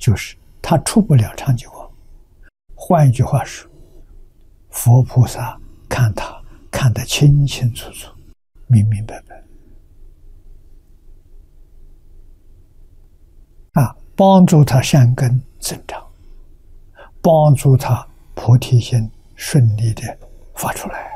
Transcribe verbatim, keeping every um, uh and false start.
就是他出不了长久光。换一句话说，佛菩萨看他看得清清楚楚、明明白白，啊，帮助他善根增长，帮助他菩提心顺利的发出来。